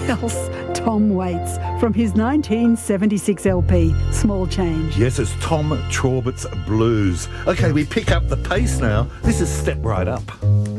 else? Tom Waits from his 1976 LP, Small Change. Yes, it's Tom Traubert's Blues. OK, we pick up the pace now. This is Step Right Up.